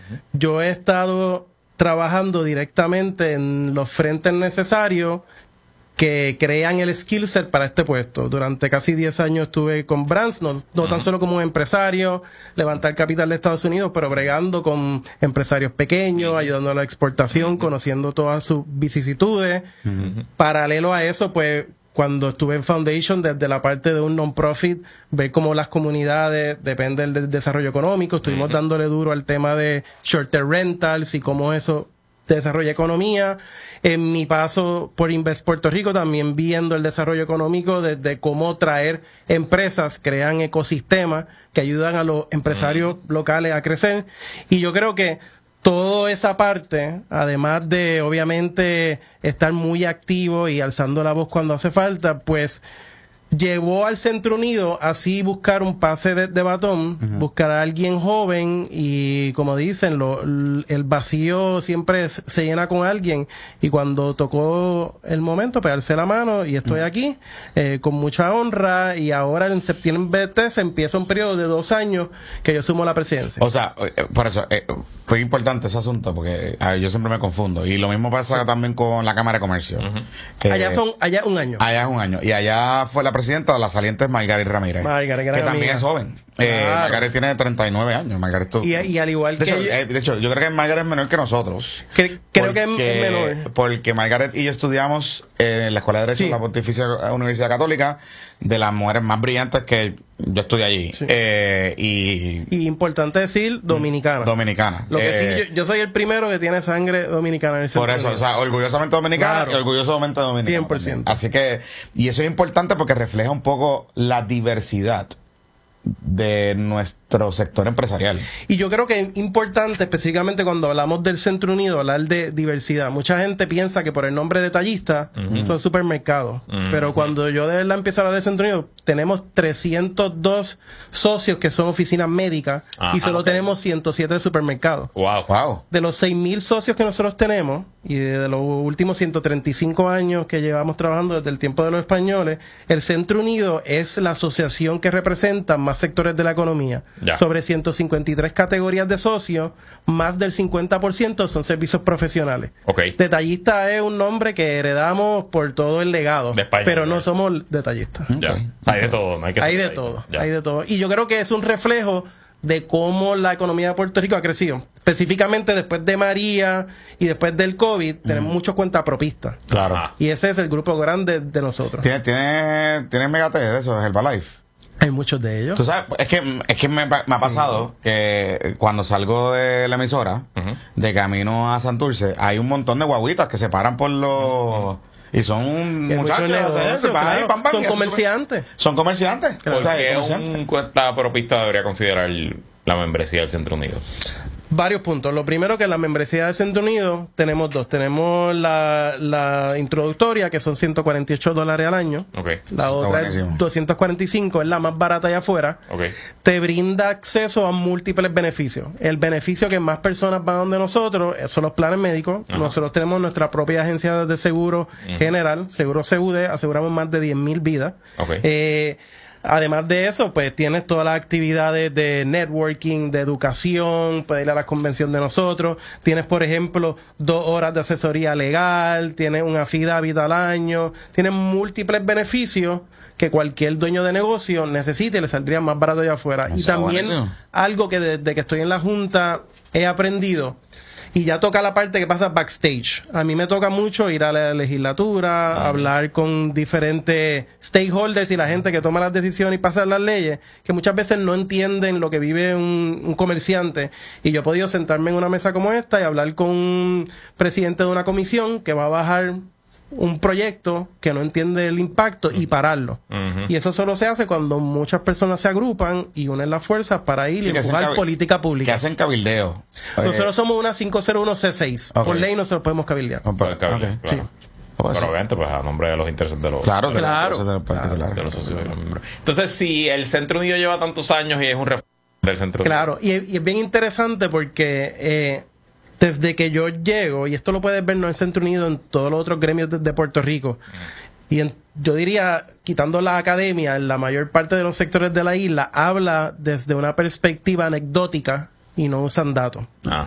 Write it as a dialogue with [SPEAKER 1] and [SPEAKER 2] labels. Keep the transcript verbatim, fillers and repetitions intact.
[SPEAKER 1] yo he estado trabajando directamente en los frentes necesarios que crean el skill set para este puesto. Durante casi diez años estuve con Brands, no, no tan solo como un empresario, levantar capital de Estados Unidos, pero bregando con empresarios pequeños, ayudando a la exportación, conociendo todas sus vicisitudes. Uh-huh. Paralelo a eso, pues, cuando estuve en Foundation, desde la parte de un non-profit, ver cómo las comunidades dependen del desarrollo económico. Estuvimos uh-huh. dándole duro al tema de short-term rentals y cómo eso desarrolla economía. En mi paso por Invest Puerto Rico, también viendo el desarrollo económico desde cómo traer empresas, crean ecosistemas que ayudan a los empresarios uh-huh. locales a crecer. Y yo creo que toda esa parte, además de obviamente estar muy activo y alzando la voz cuando hace falta, pues llevó al Centro Unido así buscar un pase de, de batón, uh-huh. buscar a alguien joven y, como dicen, lo, el vacío siempre se llena con alguien, y cuando tocó el momento, pegarse la mano y estoy uh-huh. aquí eh, con mucha honra, y ahora en septiembre trece empieza un periodo de dos años que yo sumo la presidencia.
[SPEAKER 2] O sea, por eso eh, fue importante ese asunto, porque a ver, yo siempre me confundo, y lo mismo pasa también con la Cámara de Comercio. Uh-huh. eh,
[SPEAKER 1] allá fue un, allá un año.
[SPEAKER 2] Allá es un año, y allá fue la presidenta de la saliente Margaret Ramírez,
[SPEAKER 1] Margaret,
[SPEAKER 2] que también amiga. Es joven. Claro. Eh, Margaret tiene treinta y nueve años. Margaret, tú,
[SPEAKER 1] y, y al igual
[SPEAKER 2] de
[SPEAKER 1] que
[SPEAKER 2] hecho,
[SPEAKER 1] yo,
[SPEAKER 2] eh, de hecho, yo creo que Margaret es menor que nosotros.
[SPEAKER 1] Cre creo que es menor.
[SPEAKER 2] Porque Margaret y yo estudiamos eh, en la Escuela de Derecho sí. de la Pontificia Universidad Católica, de las mujeres más brillantes que yo estudié allí. Sí. Eh, y,
[SPEAKER 1] y importante decir, dominicana.
[SPEAKER 2] Dominicana.
[SPEAKER 1] Lo que
[SPEAKER 2] eh,
[SPEAKER 1] sí, yo, yo soy el primero que tiene sangre dominicana en el
[SPEAKER 2] Por eso,
[SPEAKER 1] Unido.
[SPEAKER 2] o sea, orgullosamente dominicana
[SPEAKER 1] claro.
[SPEAKER 2] y orgullosamente dominicana.
[SPEAKER 1] cien por ciento.
[SPEAKER 2] También. Así que, y eso es importante porque refleja un poco la diversidad de nuestro sector empresarial.
[SPEAKER 1] Y yo creo que es importante, específicamente cuando hablamos del Centro Unido, hablar de diversidad. Mucha gente piensa que por el nombre detallista uh-huh. son supermercados, uh-huh. pero cuando yo de verdad empiezo a hablar del Centro Unido, tenemos trescientos dos socios que son oficinas médicas uh-huh. y solo okay. tenemos ciento siete supermercados.
[SPEAKER 2] Wow, wow.
[SPEAKER 1] De los seis mil socios que nosotros tenemos, y de los últimos ciento treinta y cinco años que llevamos trabajando desde el tiempo de los españoles, el Centro Unido es la asociación que representa más sectores de la economía. Ya. Sobre ciento cincuenta y tres categorías de socios, más del cincuenta por ciento son servicios profesionales.
[SPEAKER 2] Okay.
[SPEAKER 1] Detallista es un nombre que heredamos por todo el legado, de España, pero no ya. somos detallistas.
[SPEAKER 3] Ya. Okay. Hay de todo, no hay que
[SPEAKER 1] Hay de todo, ya. hay de todo. Y yo creo que es un reflejo de cómo la economía de Puerto Rico ha crecido. Específicamente después de María y después del COVID, mm. tenemos muchos cuentapropistas.
[SPEAKER 2] Claro.
[SPEAKER 1] Y ese es el grupo grande de nosotros.
[SPEAKER 2] ¿Tienes tiene, tiene Megate de eso, es Herbalife?
[SPEAKER 1] Hay muchos de ellos.
[SPEAKER 2] Tú sabes, es que, es que me, me ha pasado sí. que cuando salgo de la emisora, uh-huh. de camino a Santurce, hay un montón de guaguitas que se paran por los... Uh-huh. Y son muchachos,
[SPEAKER 1] negocio, claro. pam, pam, son comerciantes.
[SPEAKER 2] Son comerciantes.
[SPEAKER 3] ¿Por qué un cuentapropista debería considerar la membresía del Centro Unido?
[SPEAKER 1] Varios puntos. Lo primero, que la membresía del Centro Unido tenemos dos. Tenemos la, la introductoria, que son ciento cuarenta y ocho dólares al año.
[SPEAKER 3] Okay.
[SPEAKER 1] La
[SPEAKER 2] Eso
[SPEAKER 1] otra es doscientos cuarenta y cinco, es la más barata allá afuera.
[SPEAKER 3] Okay.
[SPEAKER 1] Te brinda acceso a múltiples beneficios. El beneficio que más personas van donde nosotros son los planes médicos. Ajá. Nosotros tenemos nuestra propia agencia de seguro uh-huh. general, Seguro C U D, aseguramos más de diez mil vidas.
[SPEAKER 3] Okay.
[SPEAKER 1] Eh, Además de eso, pues tienes todas las actividades de networking, de educación, puedes ir a la convención de nosotros. Tienes, por ejemplo, dos horas de asesoría legal, tienes un affidavit al año, tienes múltiples beneficios que cualquier dueño de negocio necesite y le saldría más barato allá afuera. Eso y también buenísimo. Algo que desde que estoy en la Junta he aprendido, y ya toca la parte que pasa backstage. A mí me toca mucho ir a la legislatura, uh-huh. hablar con diferentes stakeholders y la gente que toma las decisiones y pasa las leyes, que muchas veces no entienden lo que vive un, un comerciante. Y yo he podido sentarme en una mesa como esta y hablar con un presidente de una comisión que va a bajar un proyecto que no entiende el impacto y pararlo. Uh-huh. Y eso solo se hace cuando muchas personas se agrupan y unen las fuerzas para ir sí, y empujar política pública.
[SPEAKER 2] Que hacen cabildeo.
[SPEAKER 1] Nosotros somos una cinco cero uno C seis. Okay. Por ley nosotros podemos cabildear.
[SPEAKER 3] Oh, okay, claro. Sí. Pero obviamente, pues a nombre de los intereses de los...
[SPEAKER 2] Claro, de
[SPEAKER 1] claro.
[SPEAKER 2] Los, de los
[SPEAKER 3] claro. De los socios y los miembros. Entonces, si el Centro Unido lleva tantos años y es un refugio del Centro Unido...
[SPEAKER 1] Claro, y, y es bien interesante porque... Eh, desde que yo llego, y esto lo puedes ver no en Centro Unido, en todos los otros gremios de, de Puerto Rico, uh-huh. y en, yo diría, quitando la academia, en la mayor parte de los sectores de la isla, habla desde una perspectiva anecdótica y no usan datos.
[SPEAKER 3] Ah.